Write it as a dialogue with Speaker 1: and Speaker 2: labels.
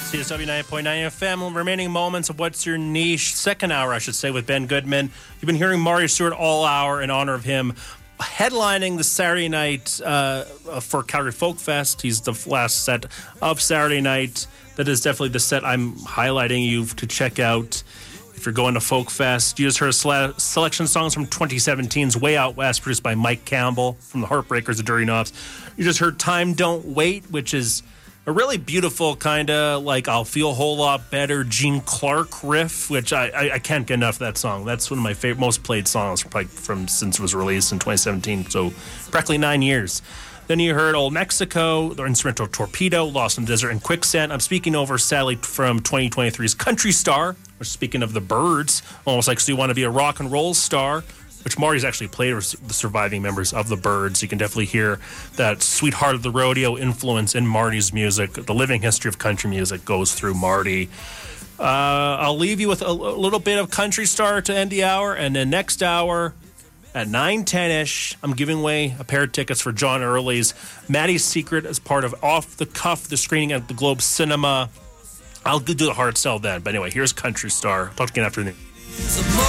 Speaker 1: CSW 9.9 FM, remaining moments of What's Your Niche, second hour, I should say, with Ben Goodman. You've been hearing Marty Stewart all hour in honor of him headlining the Saturday night for Calgary Folk Fest. He's the last set of Saturday night. That is definitely the set I'm highlighting you to check out if you're going to Folk Fest. You just heard a selection of songs from 2017's Way Out West, produced by Mike Campbell from the Heartbreakers, the Dirty Knobs. You just heard Time Don't Wait, which is a really beautiful kind of like I'll Feel a Whole Lot Better Gene Clark riff, which I can't get enough of that song. That's one of my favorite, most played songs probably from since it was released in 2017, so practically 9 years. Then you heard Old Mexico, the instrumental Torpedo, Lost in the Desert, and Quicksand. I'm speaking over satellite from 2023's Country Star, which speaking of the Byrds, almost like So You Want to Be a Rock and Roll Star, which Marty's actually played with the surviving members of the Byrds. You can definitely hear that Sweetheart of the Rodeo influence in Marty's music. The living history of country music goes through Marty. I'll leave you with a little bit of Country Star to end the hour, and then next hour at 9:10ish, I'm giving away a pair of tickets for John Early's Maddie's Secret as part of Off the Cuff, the screening at the Globe Cinema. I'll do the hard sell then. But anyway, here's Country Star. Talk to you again after the